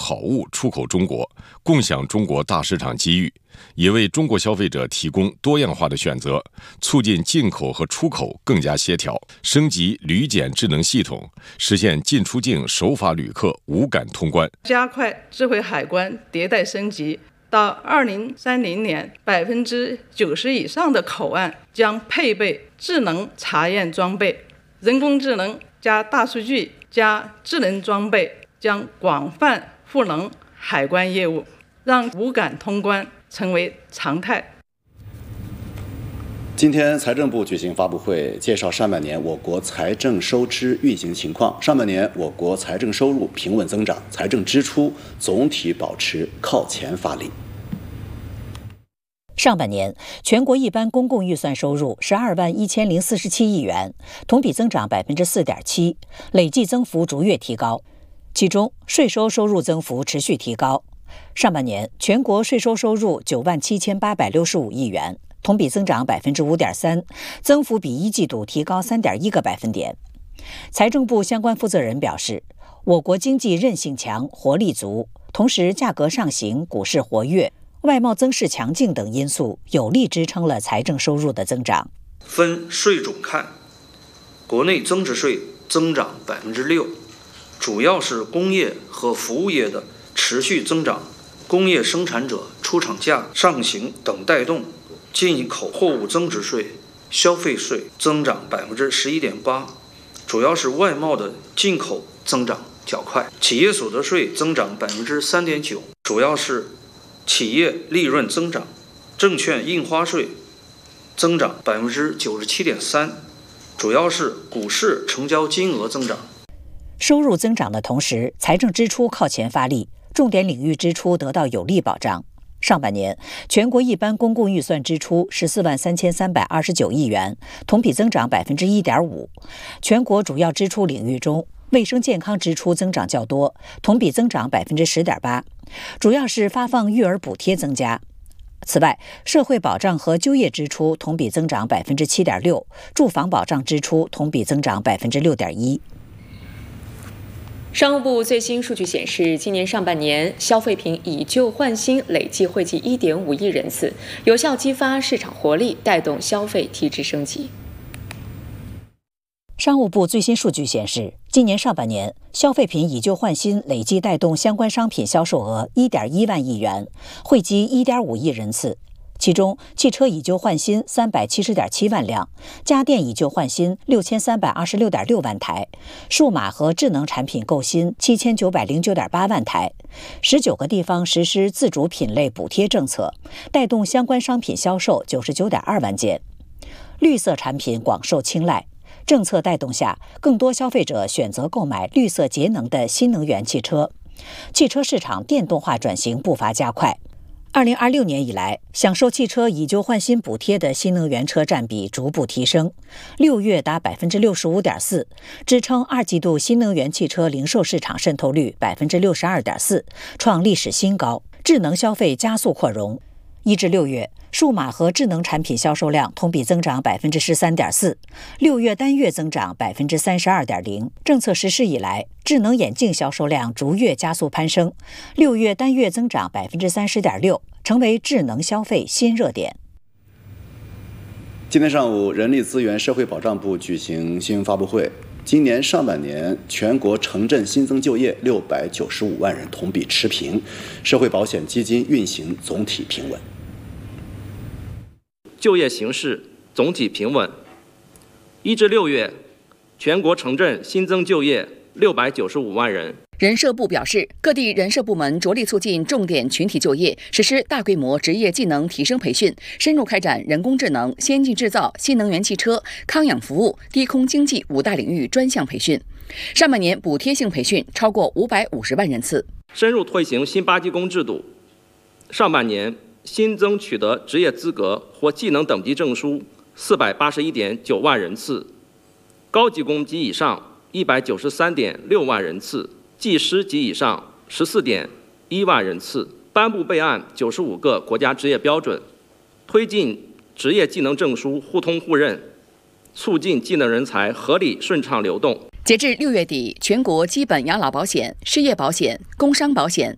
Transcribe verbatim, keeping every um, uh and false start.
好物出口中国，共享中国大市场机遇，也为中国消费者提供多样化的选择，促进进口和出口更加协调，升级旅检智能系统，实现进出境守法旅客无感通关， 加快智慧海关迭代升级。到二零三零年，百分之九十以上的口岸将配备智能查验装备，人工智能加大数据加智能装备将广泛赋能海关业务，让无感通关成为常态。 今天财政部举行发布会，介绍上半年我国财政收支运行情况。上半年我国财政收入平稳增长，财政支出总体保持靠前发力。 上半年全国一般公共预算收入十二万一千零四十七亿元，同比增长百分之四点七，累计增幅逐月提高。其中税收收入增幅持续提高。上半年全国税收收入九万七千八百六十五亿元，同比增长百分之五点三，增幅比一季度提高三点一个百分点。财政部相关负责人表示，我国经济韧性强、活力足，同时价格上行、股市活跃、外贸增势强劲等因素，有力支撑了财政收入的增长。 分税种看，国内增值税增长百分之六，主要是工业和服务业的持续增长，工业生产者出厂价上行等带动。进口货物增值税、消费税增长百分之十一点八，主要是外贸的进口增长较快。企业所得税增长百分之三点九，主要是企业利润增长。证券印花税增长百分之九十七点三，主要是股市成交金额增长。 收入增长的同时，财政支出靠前发力，重点领域支出得到有力保障。上半年全国一般公共预算支出十四万三千三百二十九亿元，同比增长百分之一点五。全国主要支出领域中，卫生健康支出增长较多，同比增长百分之十点八，主要是发放育儿补贴增加。此外，社会保障和就业支出同比增长百分之七点六，住房保障支出同比增长百分之六点一。 商务部最新数据显示，今年上半年消费品以旧换新累计惠及 一点五亿人次，有效激发市场活力，带动消费提质升级。 商务部最新数据显示，今年上半年消费品以旧换新累计带动相关商品销售额 一点一万亿元，惠及 一点五亿人次。其中，汽车以旧换新三百七十点七万辆，家电以旧换新六千三百二十六点六万台，数码和智能产品购新七千九百零九点八万台。十九个地方实施自主品类补贴政策，带动相关商品销售九十九点二万件。绿色产品广受青睐，政策带动下，更多消费者选择购买绿色节能的新能源汽车，汽车市场电动化转型步伐加快。二零二六年以来，享受汽车以旧换新补贴的新能源车占比逐步提升，六月达百分之六十五点四，支撑二季度新能源汽车零售市场渗透率百分之六十二点四，创历史新高。智能消费加速扩容，一至六月，数码和智能产品销售量同比增长百分之十三点四，六月单月增长百分之三十二点零。政策实施以来，智能眼镜销售量逐月加速攀升，六月单月增长百分之三十点六，成为智能消费新热点。 今天上午，人力资源社会保障部举行新闻发布会。今年上半年，全国城镇新增就业六百九十五万人，同比持平，社会保险基金运行总体平稳。 就业形势总体平稳。一至六月，全国城镇新增就业六百九十五万人。 人社部表示，各地人社部门着力促进重点群体就业，实施大规模职业技能提升培训，深入开展人工智能、先进制造、新能源汽车、康养服务、低空经济五大领域专项培训。上半年补贴性培训超过五百五十万人次。 深入推行新八技工制度，上半年新增取得职业资格或技能等级证书四百八十一点九万人次，高级工及以上一百九十三点六万人次，技师及以上十四点一万人次，颁布备案九十五个国家职业标准，推进职业技能证书互通互认，促进技能人才合理顺畅流动。 截至六月底，全国基本养老保险、失业保险、工伤保险、